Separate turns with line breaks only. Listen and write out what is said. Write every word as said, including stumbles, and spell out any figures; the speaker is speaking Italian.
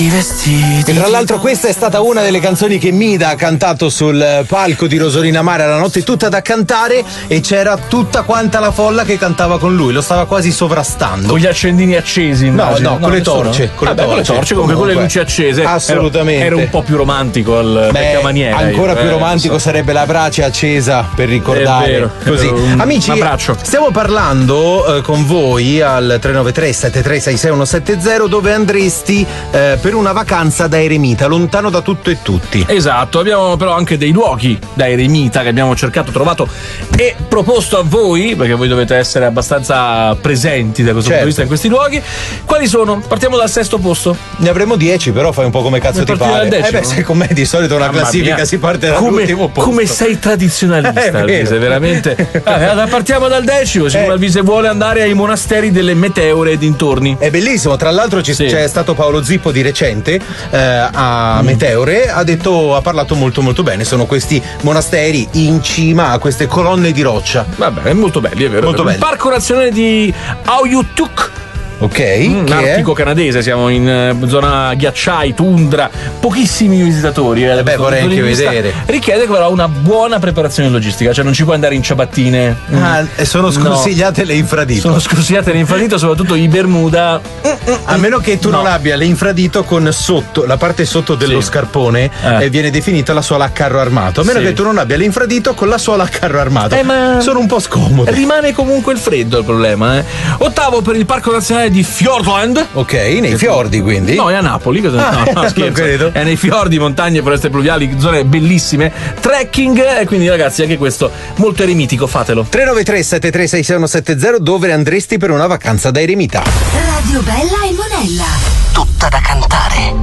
E tra l'altro questa è stata una delle canzoni che Mida ha cantato sul palco di Rosolina Mare, La notte tutta da cantare, e c'era tutta quanta la folla che cantava con lui, lo stava quasi sovrastando.
Con gli accendini accesi,
immagino. No, no, con le
nessuno?
torce. Con le
Vabbè, con le
torce,
torce, comunque con le luci accese.
Assolutamente.
Era, era un po' più romantico al vecchia maniera.
Ancora
io,
più
eh,
romantico
so.
sarebbe la brace accesa per ricordare.
È vero,
così.
è vero, un
Amici,
abbraccio.
stiamo parlando eh, con voi al tre nove tre sette tre sei sei uno sette zero dove andresti eh, per una vacanza da eremita, lontano da tutto e tutti.
Esatto, abbiamo però anche dei luoghi da eremita che abbiamo cercato, trovato e proposto a voi, perché voi dovete essere abbastanza presenti da questo
Certo.
punto di vista in questi luoghi. Quali sono? Partiamo dal sesto posto.
Ne avremo dieci, però fai un po' come cazzo
Ne
ti
partiamo
pare.
dal decimo?
Eh beh, sai com'è di solito una
Mamma
classifica
mia.
si parte
come,
dall'ultimo posto.
come sei tradizionalista,
È vero.
Alvise, veramente. Ah, partiamo dal decimo, siccome
Eh.
Alvise vuole andare ai monasteri delle Meteore e dintorni.
È bellissimo, tra l'altro ci,
Sì.
c'è stato Paolo Zippo di recente eh, a Meteore, ha detto, ha parlato molto molto bene, sono questi monasteri in cima a queste colonne di roccia.
Vabbè, è molto belli, è vero.
Molto
Il
belli.
Parco nazionale di Auyutuk.
Ok,
Mm,
che
artico
è?
canadese, siamo in eh, zona ghiacciai, tundra, pochissimi visitatori. Eh, da
beh,
questo
vorrei
punto di
anche
vista.
vedere.
Richiede però una buona preparazione logistica, cioè non ci puoi andare in ciabattine.
Ah, e sono sconsigliate le infradito.
Sono sconsigliate le infradito, soprattutto i Bermuda.
A meno che tu
No.
non abbia le infradito con sotto, la parte sotto dello
Sì.
scarpone
Eh.
eh, viene definita la suola a carro armato. A meno
Sì.
che tu non abbia le infradito con la suola a carro armato.
Eh, ma-
Sono un po' scomode.
Rimane comunque il freddo il problema. Eh. Ottavo per il Parco Nazionale di Fiordland.
Ok, nei fiordi quindi.
No, è a Napoli. Cosa...
Ah,
no, no,
non
scherzo.
credo.
È nei fiordi, montagne, foreste pluviali, zone bellissime. Trekking, e quindi ragazzi anche questo molto eremitico, fatelo.
tre nove tre sette tre sei sei uno sette zero dove andresti per una vacanza da eremita.
Radio Bella e Monella.
Tutta da cantare.